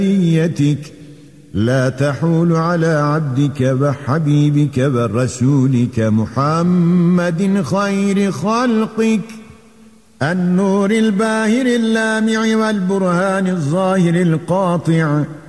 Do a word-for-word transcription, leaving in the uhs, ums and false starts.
نيتك لا تحول على عبدك وحبيبك ورسولك محمد خير خلقك النور الباهر اللامع والبرهان الظاهر القاطع